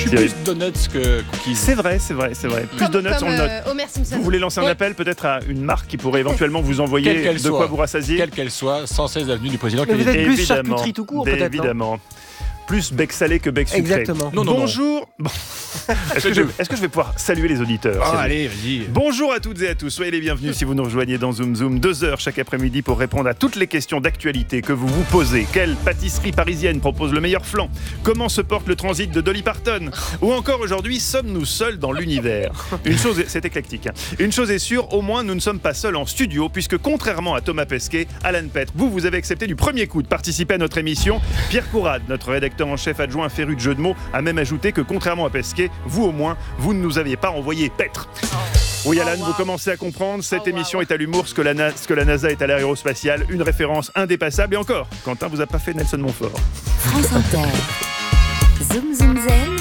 suis plus donuts que cookies. C'est vrai. Plus donuts, on le note. Homer Simpson. Vous voulez lancer un appel peut-être à une marque qui pourrait éventuellement vous envoyer de quoi vous rassasier? Quelle qu'elle soit, 116 avenue du Président Mais vous Kennedy. êtes plus charcuterie tout court, peut-être, non ? Évidemment. Plus bec salé que bec sucré. Exactement. Non. Bonjour. Bon. Est-ce que je vais pouvoir saluer les auditeurs? Ah, allez, vas-y. Bonjour à toutes et à tous, soyez les bienvenus si vous nous rejoignez dans Zoom Zoom. 2 heures chaque après-midi pour répondre à toutes les questions d'actualité que vous vous posez. Quelle pâtisserie parisienne propose le meilleur flan? Comment se porte le transit de Dolly Parton? Ou encore aujourd'hui, sommes-nous seuls dans l'univers? C'est éclectique. Une chose est sûre, au moins nous ne sommes pas seuls en studio, puisque contrairement à Thomas Pesquet, Alan Petre, vous avez accepté du premier coup de participer à notre émission. Pierre Courade, notre rédacteur en chef adjoint féru de jeux de mots, a même ajouté que contrairement à Pesquet, vous au moins, vous ne nous aviez pas envoyé Petre. Oui, Alan, vous commencez à comprendre, cette émission est à l'humour, ce que la NASA est à l'aérospatiale, une référence indépassable. Et encore, Quentin vous a pas fait Nelson Montfort. France Inter. Zoom Zoom Zen.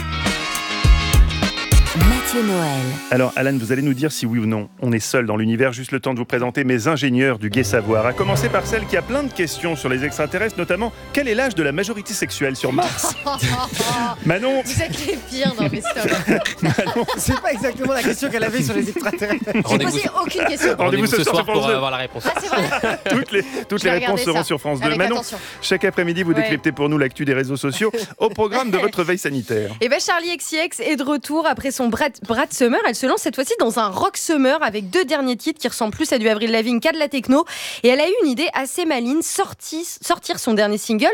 Mathieu Noël. Alors, Alan, vous allez nous dire si oui ou non on est seul dans l'univers. Juste le temps de vous présenter mes ingénieurs du Gai Savoir. À commencer par celle qui a plein de questions sur les extraterrestres, notamment quel est l'âge de la majorité sexuelle sur Mars? Manon. Vous êtes les pires dans mes stocks. Manon. C'est pas exactement la question qu'elle avait sur les extraterrestres. J'ai posé aucune question. Rendez-vous ce soir pour avoir la réponse. Ah, c'est vrai. Toutes les réponses seront sur France 2. Avec Manon, attention. chaque après-midi, vous décryptez pour nous l'actu des réseaux sociaux au programme de votre veille sanitaire. Et ben Charli XCX est de retour après son Brad Summer. Elle se lance cette fois-ci dans un rock summer avec 2 derniers titres qui ressemblent plus à du Avril Lavigne qu'à de la techno. Et elle a eu une idée assez maligne, sortir son dernier single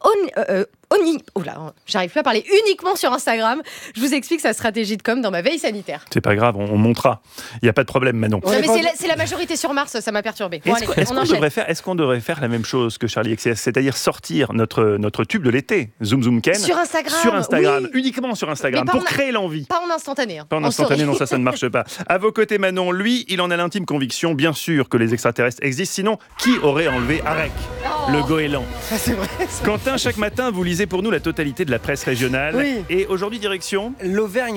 j'arrive plus à parler, uniquement sur Instagram. Je vous explique sa stratégie de com dans ma veille sanitaire. C'est pas grave, on montera. Il n'y a pas de problème, Manon. Non, mais c'est la majorité sur Mars, ça m'a perturbé. Bon, allez, on enchaîne. Est-ce qu'on devrait faire la même chose que Charli XCX, c'est-à-dire sortir notre tube de l'été, Zoom Zoom Ken, Sur Instagram, oui. Uniquement sur Instagram, pour créer l'envie. Pas en instantané. Pas en instantané, non, ça ne marche pas. À vos côtés, Manon, lui, il en a l'intime conviction, bien sûr, que les extraterrestres existent. Sinon, qui aurait enlevé Arek, le goéland? C'est vrai. Quentin, chaque matin, vous lisez pour nous la totalité de la presse régionale. Oui. Et aujourd'hui, direction L'Auvergne.